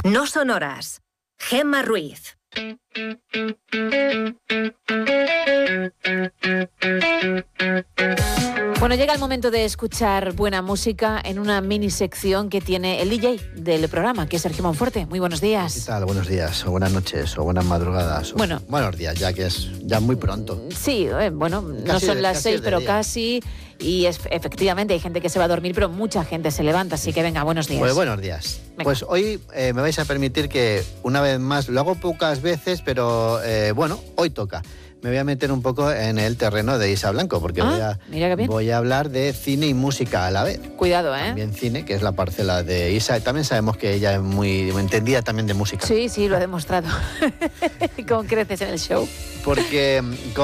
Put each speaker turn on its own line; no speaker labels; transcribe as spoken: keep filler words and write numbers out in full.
No son horas. Gemma Ruiz.
Bueno, llega el momento de escuchar buena música en una mini sección que tiene el D J del programa, que es Sergio Monforte. Muy buenos días.
¿Qué tal? Buenos días, o buenas noches, o buenas madrugadas. O
bueno.
Buenos días, ya que es ya muy pronto.
Sí, eh, bueno, casi no son de, las seis, pero día. casi. Y es, efectivamente hay gente que se va a dormir, pero mucha gente se levanta, así que venga, buenos días.
Pues buenos días. Venga. Pues hoy eh, me vais a permitir que una vez más, lo hago pocas veces, pero eh, bueno, hoy toca. Me voy a meter un poco en el terreno de Isa Blanco, porque
ah,
voy, a,
mira qué bien.
voy a hablar de cine y música a la vez.
Cuidado, ¿eh?
También cine, que es la parcela de Isa. También sabemos que ella es muy entendida también de música.
Sí, sí, lo ha demostrado. Con creces en el show.
Porque